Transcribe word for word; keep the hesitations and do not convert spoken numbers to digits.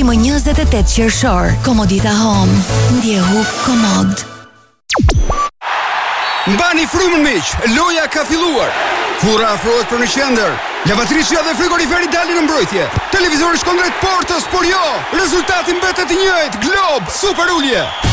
më njëzet e tetë qershor. Komodita Home. Ndjehu komod. Mbani frymën miq, loja ka filluar. Furra afrohet për në qendër. Lavatriçja dhe frigoriferi dalin në mbrojtje. Televizori shkon drejt portës, por jo. Rezultati mbetet i njëjtë. Glob, super ulje.